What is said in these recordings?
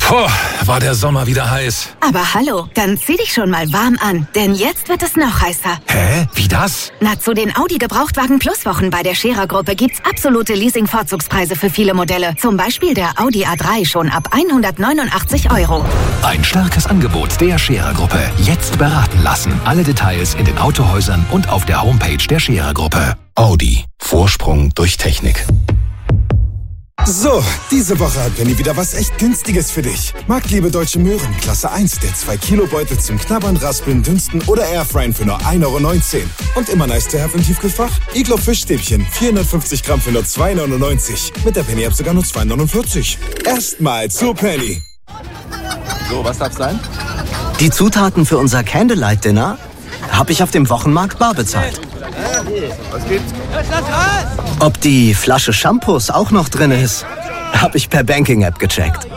Puh, war der Sommer wieder heiß. Aber hallo, dann zieh dich schon mal warm an, denn jetzt wird es noch heißer. Hä? Wie das? Na, zu den Audi Gebrauchtwagen Plus Wochen bei der Scherer Gruppe gibt's absolute Leasing-Vorzugspreise für viele Modelle. Zum Beispiel der Audi A3 schon ab 189 €. Ein starkes Angebot der Scherer Gruppe. Jetzt beraten lassen. Alle Details in den Autohäusern und auf der Homepage der Scherer Gruppe. Audi. Vorsprung durch Technik. So, diese Woche hat Penny wieder was echt Günstiges für dich. Marktliebe Deutsche Möhren, Klasse 1, der 2-Kilo-Beutel zum Knabbern, Raspeln, Dünsten oder Airfryen für nur 1,19 € Und immer nice to have im Tiefkühlfach? Iglo Fischstäbchen, 450 Gramm für nur 2,99 €. Mit der Penny-App sogar nur 2,49 €. Erstmal zu Penny. So, was darf's sein? Die Zutaten für unser Candlelight-Dinner habe ich auf dem Wochenmarkt bar bezahlt. Was gibt's? Ob die Flasche Shampoos auch noch drin ist, habe ich per Banking-App gecheckt.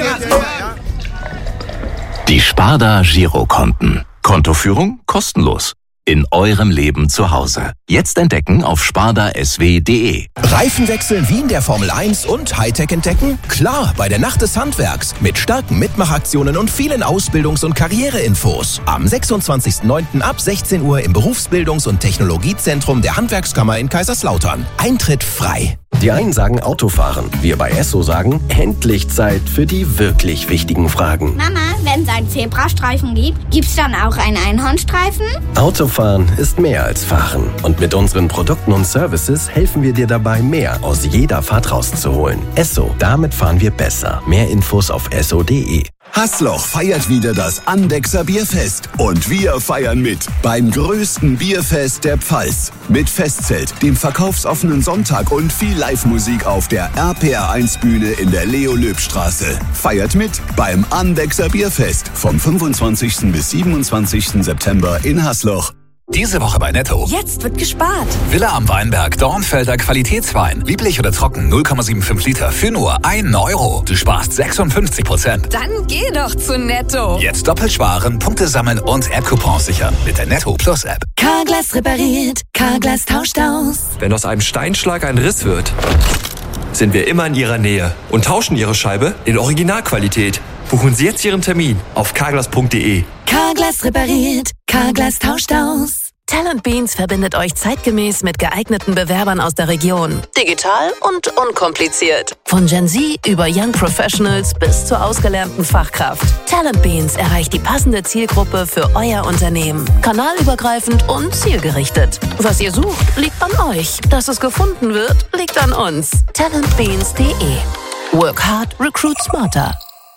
Die Sparda Girokonten. Kontoführung kostenlos. In eurem Leben zu Hause. Jetzt entdecken auf spardasw.de. Reifen wechseln wie in der Formel 1 und Hightech entdecken? Klar, bei der Nacht des Handwerks. Mit starken Mitmachaktionen und vielen Ausbildungs- und Karriereinfos. Am 26.09. ab 16 Uhr im Berufsbildungs- und Technologiezentrum der Handwerkskammer in Kaiserslautern. Eintritt frei. Die einen sagen Autofahren. Wir bei Esso sagen, endlich Zeit für die wirklich wichtigen Fragen. Mama, wenn es einen Zebrastreifen gibt, gibt's dann auch einen Einhornstreifen? Autofahren ist mehr als Fahren. Und mit unseren Produkten und Services helfen wir dir dabei, mehr aus jeder Fahrt rauszuholen. Esso, damit fahren wir besser. Mehr Infos auf esso.de. Haßloch feiert wieder das Andechser Bierfest. Und wir feiern mit beim größten Bierfest der Pfalz. Mit Festzelt, dem verkaufsoffenen Sonntag und viel Live-Musik auf der RPR1-Bühne in der Leo-Löb-Straße. Feiert mit beim Andechser Bierfest vom 25. bis 27. September in Haßloch. Diese Woche bei Netto. Jetzt wird gespart. Villa am Weinberg, Dornfelder Qualitätswein. Lieblich oder trocken, 0,75 Liter für nur 1 €. Du sparst 56%. Dann geh doch zu Netto. Jetzt doppelt sparen, Punkte sammeln und App-Coupons sichern mit der Netto Plus App. Carglass repariert, Carglass tauscht aus. Wenn aus einem Steinschlag ein Riss wird, sind wir immer in Ihrer Nähe und tauschen Ihre Scheibe in Originalqualität. Buchen Sie jetzt Ihren Termin auf carglass.de. Carglass repariert, Carglass tauscht aus. Talent Beans verbindet euch zeitgemäß mit geeigneten Bewerbern aus der Region. Digital und unkompliziert. Von Gen Z über Young Professionals bis zur ausgelernten Fachkraft. Talent Beans erreicht die passende Zielgruppe für euer Unternehmen. Kanalübergreifend und zielgerichtet. Was ihr sucht, liegt an euch. Dass es gefunden wird, liegt an uns. Talentbeans.de. Work hard, recruit smarter.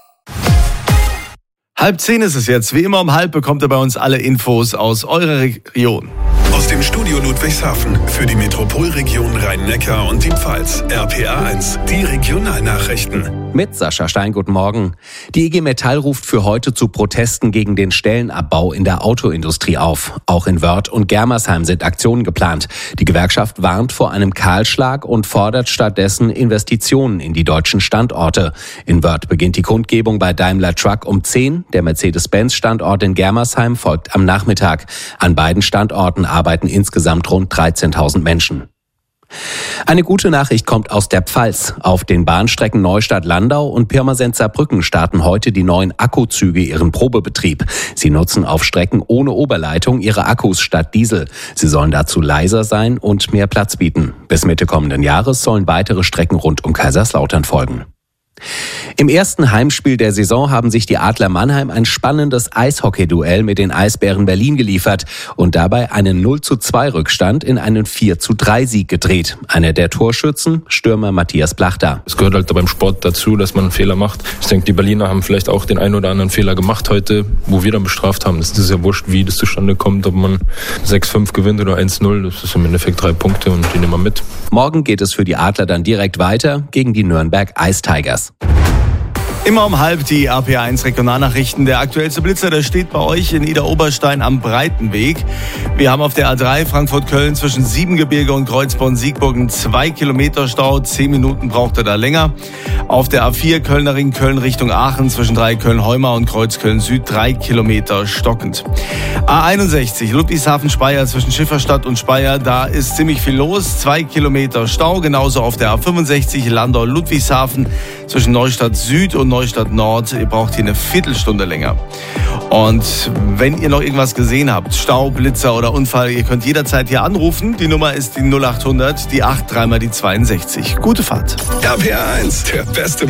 9:30 ist es jetzt. Wie immer um 9:30 bekommt ihr bei uns alle Infos aus eurer Region. Aus dem Studio Ludwigshafen für die Metropolregion Rhein-Neckar und die Pfalz. RPR1, die Regionalnachrichten. Mit Sascha Stein, guten Morgen. Die IG Metall ruft für heute zu Protesten gegen den Stellenabbau in der Autoindustrie auf. Auch in Wörth und Germersheim sind Aktionen geplant. Die Gewerkschaft warnt vor einem Kahlschlag und fordert stattdessen Investitionen in die deutschen Standorte. In Wörth beginnt die Kundgebung bei Daimler Truck um 10. Der Mercedes-Benz-Standort in Germersheim folgt am Nachmittag. An beiden Standorten arbeiten insgesamt rund 13.000 Menschen. Eine gute Nachricht kommt aus der Pfalz. Auf den Bahnstrecken Neustadt-Landau und Pirmasens-Saarbrücken starten heute die neuen Akkuzüge ihren Probebetrieb. Sie nutzen auf Strecken ohne Oberleitung ihre Akkus statt Diesel. Sie sollen dazu leiser sein und mehr Platz bieten. Bis Mitte kommenden Jahres sollen weitere Strecken rund um Kaiserslautern folgen. Im ersten Heimspiel der Saison haben sich die Adler Mannheim ein spannendes Eishockey-Duell mit den Eisbären Berlin geliefert und dabei einen 0:2 Rückstand in einen 4:3 Sieg gedreht. Einer der Torschützen, Stürmer Matthias Plachter. Es gehört halt beim Sport dazu, dass man einen Fehler macht. Ich denke, die Berliner haben vielleicht auch den einen oder anderen Fehler gemacht heute, wo wir dann bestraft haben. Das ist ja wurscht, wie das zustande kommt, ob man 6:5 gewinnt oder 1:0. Das ist im Endeffekt 3 Punkte und die nehmen wir mit. Morgen geht es für die Adler dann direkt weiter gegen die Nürnberg Ice Tigers. Immer um 9:30 die RPR1 Regionalnachrichten. Der aktuellste Blitzer, der steht bei euch in Idar-Oberstein am Breitenweg. Wir haben auf der A3 Frankfurt-Köln zwischen Siebengebirge und Kreuzborn-Siegburg einen 2 Kilometer Stau. 10 Minuten braucht er da länger. Auf der A4 Kölner Ring Köln Richtung Aachen zwischen Dreiköln-Heumar und Kreuzköln-Süd 3 Kilometer stockend. A61 Ludwigshafen-Speyer zwischen Schifferstadt und Speyer, da ist ziemlich viel los. 2 Kilometer Stau. Genauso auf der A65 Landau-Ludwigshafen zwischen Neustadt Süd und Neustadt Nord. Ihr braucht hier eine Viertelstunde länger. Und wenn ihr noch irgendwas gesehen habt, Stau, Blitzer oder Unfall, ihr könnt jederzeit hier anrufen. Die Nummer ist die 0800, die 8, dreimal die 62. Gute Fahrt. RPR 1, der beste